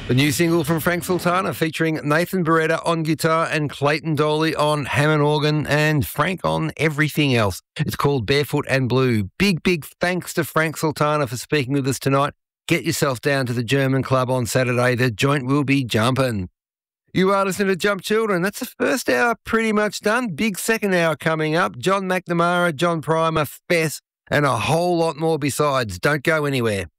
The new single from Frank Sultana featuring Nathan Beretta on guitar and Clayton Doley on Hammond organ and Frank on everything else. It's called Barefoot and Blue. Big thanks to Frank Sultana for speaking with us tonight. Get yourself down to the German Club on Saturday. The joint will be jumping. You are listening to Jump Children. That's the first hour pretty much done. Big second hour coming up. John McNamara, John Primer, Fess, and a whole lot more besides. Don't go anywhere.